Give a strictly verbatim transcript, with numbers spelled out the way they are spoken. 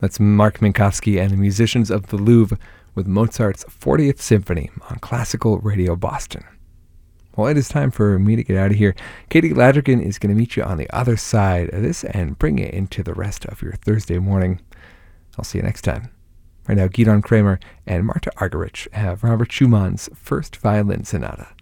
That's Mark Minkowski and the Musicians of the Louvre with Mozart's fortieth Symphony on Classical Radio Boston. Well, it is time for me to get out of here. Katie Ladrigan is going to meet you on the other side of this and bring you into the rest of your Thursday morning. I'll see you next time. Right now, Gidon Kramer and Marta Argerich have Robert Schumann's First Violin Sonata.